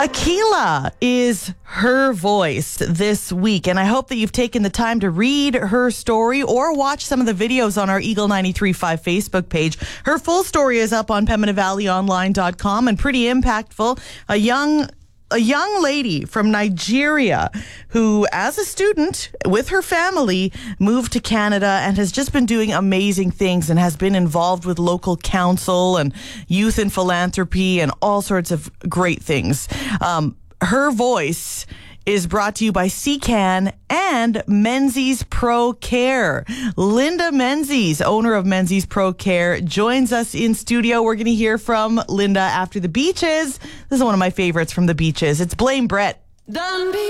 Akilah is her voice this week, and I hope that you've taken the time to read her story or watch some of the videos on our Eagle 93.5 Facebook page. Her full story is up on PembinaValleyOnline.com and pretty impactful. A young lady from Nigeria who, as a student with her family, moved to Canada and has just been doing amazing things and has been involved with local council and youth and philanthropy and all sorts of great things. Her voice is brought to you by CCAN and Menzies Pro Care. Linda Menzies, owner of Menzies Pro Care, joins us in studio. We're going to hear from Linda after the Beaches. This is one of my favorites from the Beaches. It's Blame Brett.